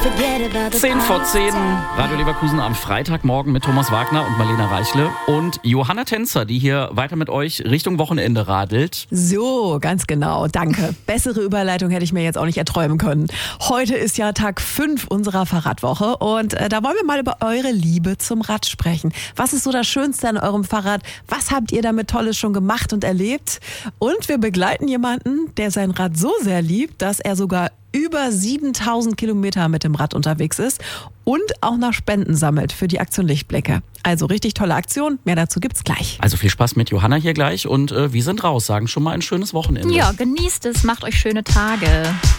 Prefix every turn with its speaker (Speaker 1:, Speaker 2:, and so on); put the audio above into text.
Speaker 1: 10:10, Radio Leverkusen am Freitagmorgen mit Thomas Wagner und Marlena Reichle und Johanna Tänzer, die hier weiter mit euch Richtung Wochenende radelt.
Speaker 2: So, ganz genau, danke. Bessere Überleitung hätte ich mir jetzt auch nicht erträumen können. Heute ist ja Tag 5 unserer Fahrradwoche und da wollen wir mal über eure Liebe zum Rad sprechen. Was ist so das Schönste an eurem Fahrrad? Was habt ihr damit Tolles schon gemacht und erlebt? Und wir begleiten jemanden, der sein Rad so sehr liebt, dass er sogar über 7000 Kilometer mit dem Rad unterwegs ist und auch noch Spenden sammelt für die Aktion Lichtblicke. Also richtig tolle Aktion, mehr dazu gibt's gleich.
Speaker 1: Also viel Spaß mit Johanna hier gleich und wir sind raus, sagen schon mal ein schönes Wochenende.
Speaker 3: Ja, genießt es, macht euch schöne Tage.